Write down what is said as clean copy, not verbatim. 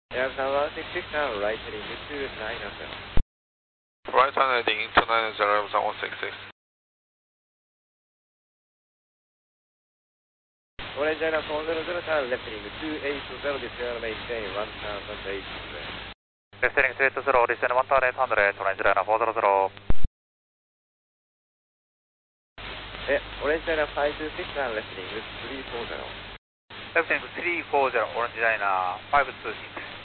Air Tower 166 now, right heading to 907. Right hand heading to 907, 166. Orange China 400 turn, left heading 280, descend maintain 1800. Left heading 280, descend 1800, Orange China 400. Orange China 526 now, left heading 340. Left heading 340, Orange China 526.